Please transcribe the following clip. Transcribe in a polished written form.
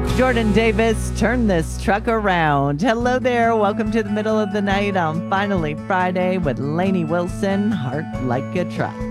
Jordan Davis, turn this truck around. Hello there. Welcome to the middle of the night on Finally Friday with Lainey Wilson, Heart Like a Truck.